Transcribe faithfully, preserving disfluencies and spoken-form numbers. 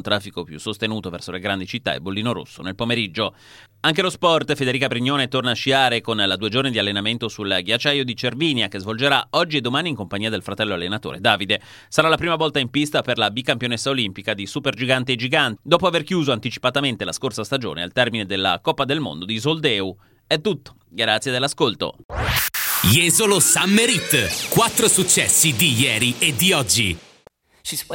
traffico più sostenuto verso le grandi città e bollino rosso nel pomeriggio. Anche lo sport, Federica Brignone torna a sciare con la due giorni di allenamento sul ghiacciaio di Cervinia che svolgerà oggi e domani in compagnia del fratello allenatore Davide. Sarà la prima volta in pista per la bicampionessa olimpica di Supergigante e Gigante, dopo aver chiuso anticipatamente la scorsa stagione al termine della Coppa del Mondo di Soldeu. È tutto, grazie dell'ascolto. Jesolo Summer Hit, quattro successi di ieri e di oggi.